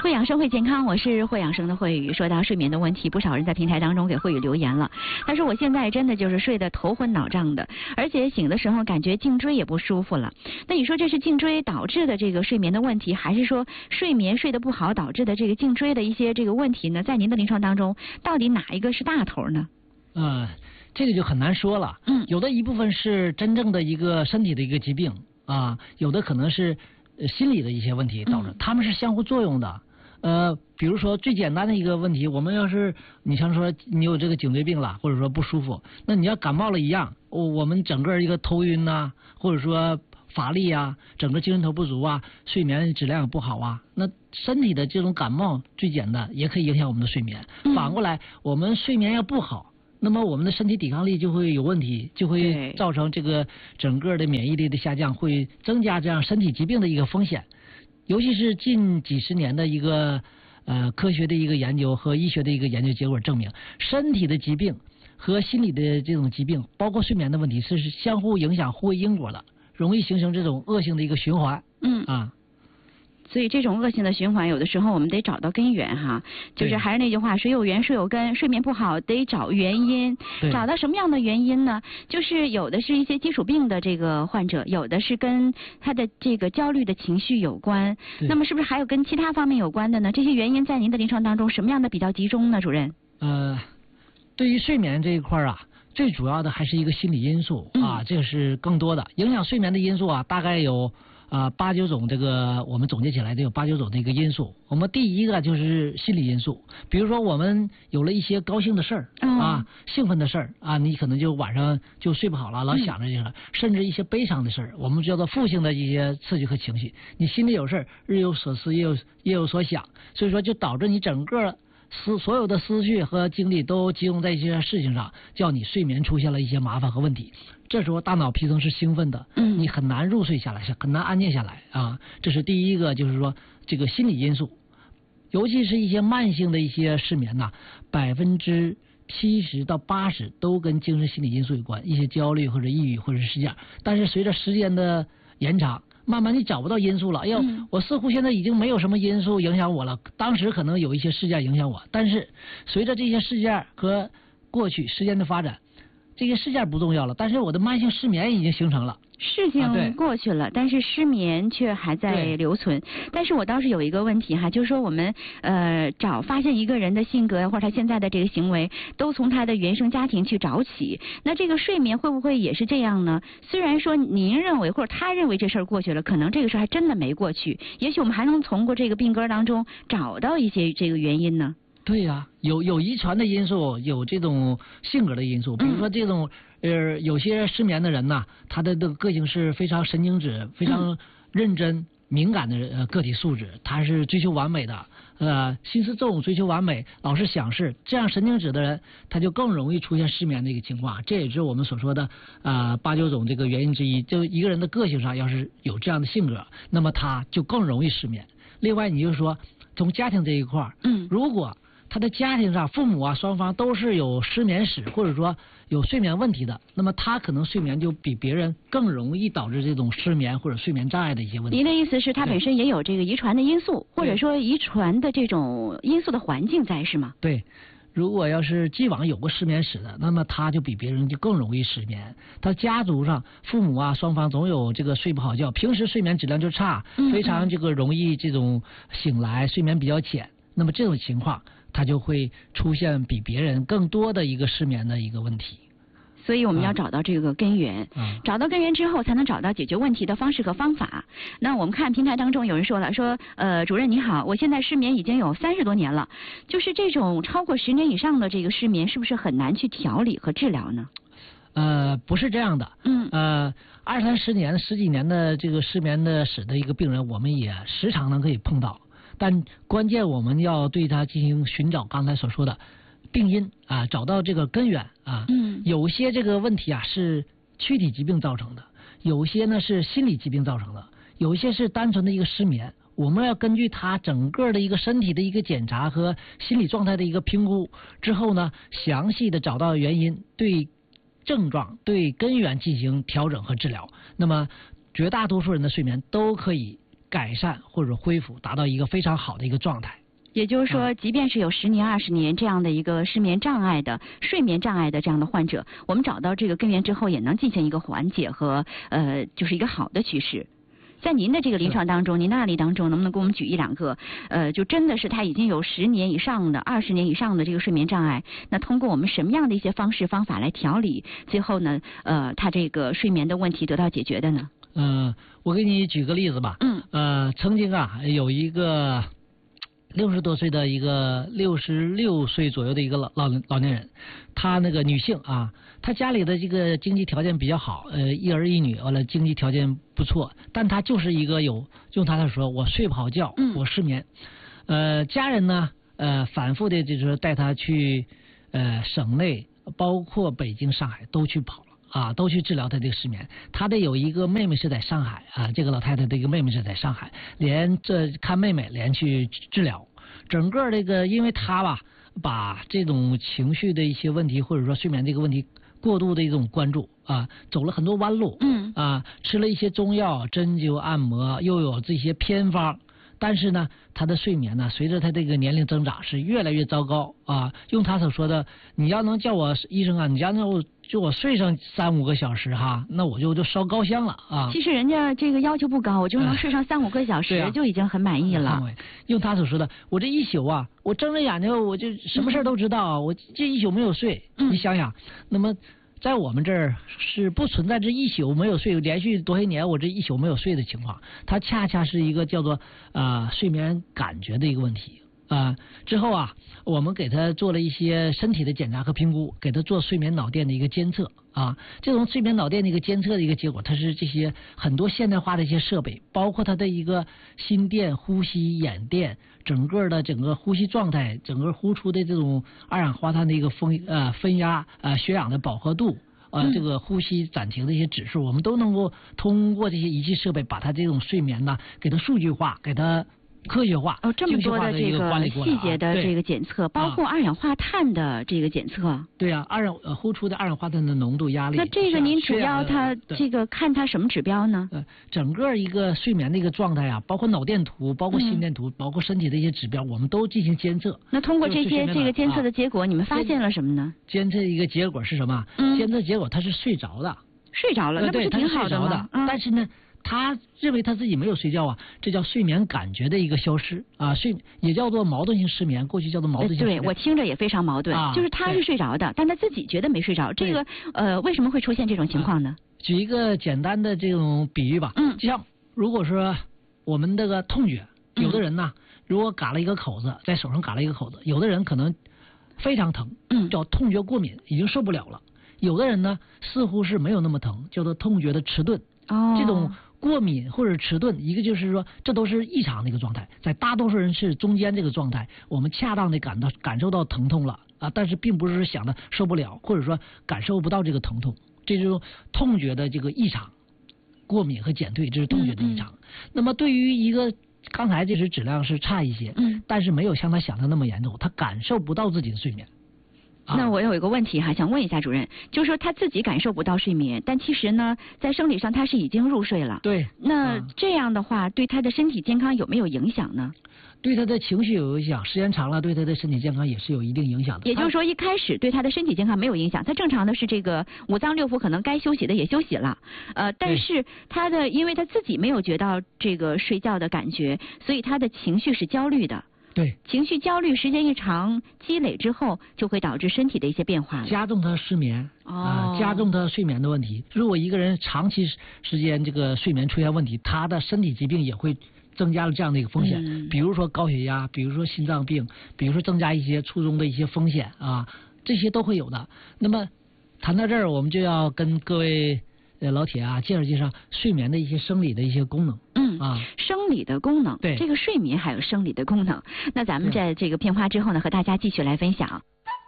会养生会健康，我是会养生的慧宇。说到睡眠的问题，不少人在平台当中给慧宇留言了。他说我现在真的就是睡得头昏脑胀的，而且醒的时候感觉颈椎也不舒服了。那你说这是颈椎导致的这个睡眠的问题，还是说睡眠睡得不好导致的这个颈椎的一些这个问题呢？在您的临床当中，到底哪一个是大头呢？ 这个就很难说了。有的一部分是真正的一个身体的一个疾病啊，有的可能是心理的一些问题导致，他们是相互作用的。比如说最简单的一个问题，我们要是你像说你有这个颈椎病了，或者说不舒服，那你要感冒了一样，我们整个一个头晕呐，或者说乏力啊，整个精神头不足啊，睡眠质量也不好啊，那身体的这种感冒最简单也可以影响我们的睡眠。反过来，我们睡眠要不好，那么我们的身体抵抗力就会有问题，就会造成这个整个的免疫力的下降，会增加这样身体疾病的一个风险。尤其是近几十年的一个科学的一个研究和医学的一个研究结果证明，身体的疾病和心理的这种疾病，包括睡眠的问题是相互影响、互为因果的，容易形成这种恶性的一个循环。 所以这种恶性的循环，有的时候我们得找到根源哈，就是还是那句话，水有源，水有根，睡眠不好得找原因，找到什么样的原因呢？就是有的是一些基础病的这个患者，有的是跟他的这个焦虑的情绪有关，那么是不是还有跟其他方面有关的呢？这些原因在您的临床当中什么样的比较集中呢，主任？ 对于睡眠这一块啊，最主要的还是一个心理因素啊，这个是更多的影响睡眠的因素啊，大概有8、9种，这个我们总结起来得有8、9种的一个因素。我们第一个就是心理因素，比如说我们有了一些高兴的事儿兴奋的事儿啊，你可能就晚上就睡不好了，老想着这个，甚至一些悲伤的事儿，我们叫做负性的一些刺激和情绪，你心里有事儿，日有所思，夜有所想，所以说就导致你整个所有的思绪和精力都集中在一些事情上，叫你睡眠出现了一些麻烦和问题。这时候大脑皮层是兴奋的，你很难入睡下来，是很难安静下来啊。这是第一个，就是说这个心理因素，尤其是一些慢性的一些失眠呐，70%到80%都跟精神心理因素有关，一些焦虑或者抑郁或者是事件。但是随着时间的延长，慢慢你找不到因素了，哎呦，我似乎现在已经没有什么因素影响我了。当时可能有一些事件影响我，但是随着这些事件和过去时间的发展，这些事件不重要了，但是我的慢性失眠已经形成了。 事情过去了，但是失眠却还在留存。但是我倒是有一个问题哈，就是说我们发现一个人的性格或者他现在的这个行为，都从他的原生家庭去找起。那这个睡眠会不会也是这样呢？虽然说您认为或者他认为这事儿过去了，可能这个事儿还真的没过去。也许我们还能从过这个病根当中找到一些这个原因呢。 对呀，有遗传的因素，有这种性格的因素，比如说这种有些失眠的人呐，他的这个个性是非常神经质、非常认真、敏感的个体素质，他是追求完美的，心思重、追求完美，老是想事，这样神经质的人，他就更容易出现失眠的一个情况。这也是我们所说的8、9种这个原因之一。就一个人的个性上要是有这样的性格，那么他就更容易失眠。另外，你就说从家庭这一块如果他的家庭上父母啊双方都是有失眠史或者说有睡眠问题的，那么他可能睡眠就比别人更容易导致这种失眠或者睡眠障碍的一些问题。 您的意思是他本身也有这个遗传的因素，或者说遗传的这种因素的环境在，是吗？ 对，如果要是既往有过失眠史的，那么他就比别人就更容易失眠。他家族上父母啊双方总有这个睡不好觉，平时睡眠质量就差，非常这个容易这种醒来睡眠比较浅，那么这种情况他就会出现比别人更多的一个失眠的一个问题。 所以我们要找到这个根源，找到根源之后才能找到解决问题的方式和方法。那我们看平台当中有人说了，说主任你好，我现在失眠已经有30多年了，就是这种超过10年以上的这个失眠，是不是很难去调理和治疗呢？ 不是这样的。20、30年、10几年的这个失眠的史的一个病人，我们也时常能可以碰到。但关键我们要对他进行寻找刚才所说的病因啊，找到这个根源啊。有些这个问题啊是躯体疾病造成的，有些呢是心理疾病造成的，有些是单纯的一个失眠。我们要根据他整个的一个身体的一个检查和心理状态的一个评估之后呢，详细的找到原因，对症状、对根源进行调整和治疗。那么绝大多数人的睡眠都可以改善或者恢复，达到一个非常好的一个状态。 也就是说，即便是有10年、20年这样的一个失眠障碍的、睡眠障碍的这样的患者，我们找到这个根源之后，也能进行一个缓解和就是一个好的趋势。在您的这个临床当中，您的案例当中，能不能给我们举1、2个？就真的是他已经有10年以上的、20年以上的这个睡眠障碍，那通过我们什么样的一些方式方法来调理，最后呢，他这个睡眠的问题得到解决的呢？ 我给你举个例子吧。曾经啊，有一个60多岁的一个66岁左右的一个老年人，她那个女性啊，她家里的这个经济条件比较好，一儿一女，完了经济条件不错，但她就是一个用她来说，我睡不好觉，我失眠。家人呢，反复的就是带她去省内，包括北京、上海都去跑了。都去治疗他这个失眠。他的有一个妹妹是在上海啊，这个老太太的一个妹妹是在上海，连看妹妹连去治疗。整个这个，因为他吧，把这种情绪的一些问题或者说睡眠这个问题过度的一种关注啊，走了很多弯路。吃了一些中药、针灸、按摩，又有这些偏方。但是呢，他的睡眠呢，随着他这个年龄增长是越来越糟糕啊。用他所说的，你要能叫我医生啊，你要能就我睡上3、5个小时哈，那我就烧高香了啊。 其实人家这个要求不高，我就能睡上3、5个小时就已经很满意了。 用他所说的，我这一宿啊，我睁着眼睛我就什么事都知道，我这一宿没有睡。你想想，那么在我们这儿是不存在这一宿没有睡，连续多些年我这一宿没有睡的情况，它恰恰是一个叫做睡眠感觉的一个问题。之后啊，我们给他做了一些身体的检查和评估，给他做睡眠脑电的一个监测啊。这种睡眠脑电的一个监测的一个结果，它是这些很多现代化的一些设备，包括它的一个心电、呼吸、眼电，整个呼吸状态，整个呼出的这种二氧化碳的一个分压血氧的饱和度。这个呼吸暂停的一些指数，我们都能够通过这些仪器设备，把它这种睡眠呢，给它数据化，给它科学化。 这么多的这个细节的这个检测，包括二氧化碳的这个检测。 对啊，呼出的二氧化碳的浓度、压力。 那这个您主要它这个看它什么指标呢？ 整个一个睡眠的一个状态啊，包括脑电图、包括心电图、包括身体的一些指标，我们都进行监测。 那通过这个监测的结果，你们发现了什么呢？ 监测一个结果是什么？监测结果他是睡着的。 睡着了，那不是挺好的吗？ 但是呢，他认为他自己没有睡觉啊，这叫睡眠感觉的一个消失啊，也叫做矛盾性失眠，过去叫做矛盾性失眠。 对，我听着也非常矛盾，就是他是睡着的，但他自己觉得没睡着，这个为什么会出现这种情况呢？ 举一个简单的这种比喻吧，就像如果说我们这个痛觉，有的人呢，如果嘎了一个口子，在手上嘎了一个口子，有的人可能非常疼，叫痛觉过敏，已经受不了了。有的人呢，似乎是没有那么疼，叫做痛觉的迟钝。这种过敏或者迟钝，一个就是说这都是异常的一个状态，在大多数人是中间这个状态，我们恰当的感受到疼痛了啊，但是并不是想的受不了，或者说感受不到这个疼痛，这就是痛觉的这个异常，过敏和减退，这是痛觉的异常。那么对于一个刚才这时质量是差一些，但是没有像他想的那么严重，他感受不到自己的睡眠。 那我有一个问题想问一下主任，就是说他自己感受不到睡眠，但其实呢，在生理上他是已经入睡了。 对。 那这样的话，对他的身体健康有没有影响呢？ 对他的情绪有影响，时间长了对他的身体健康也是有一定影响的。 也就是说，一开始对他的身体健康没有影响，他正常的是这个五脏六腑可能该休息的也休息了，但是他的因为他自己没有觉到这个睡觉的感觉，所以他的情绪是焦虑的。 对， 情绪焦虑时间一长积累之后，就会导致身体的一些变化了， 加重他失眠加重他睡眠的问题。如果一个人长期时间这个睡眠出现问题，他的身体疾病也会增加了这样的一个风险，比如说高血压，比如说心脏病，比如说增加一些初中的一些风险啊，这些都会有的。那么谈到这儿，我们就要跟各位老铁啊介绍睡眠的一些生理的一些功能。 生理的功能， 对， 这个睡眠还有生理的功能。那咱们在这个片花之后呢，和大家继续来分享。